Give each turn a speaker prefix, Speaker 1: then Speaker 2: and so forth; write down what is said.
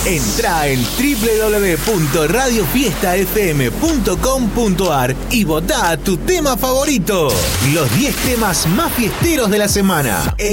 Speaker 1: Entrá en www.radiofiestafm.com.ar y votá a tu tema favorito. Los 10 temas más fiesteros de la semana.